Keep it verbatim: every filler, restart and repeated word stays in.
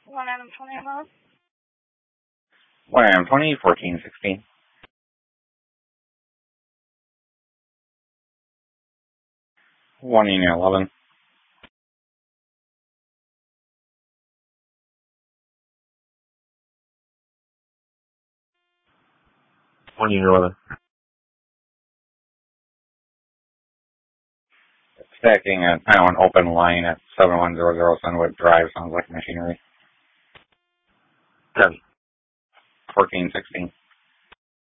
one Adam twenty, hello? one Adam twenty, fourteen sixteen. one Union eleven. one Union eleven. Stacking a kind of an open line at seven one zero zero Sunwood Drive. Sounds like machinery. ten. fourteen sixteen.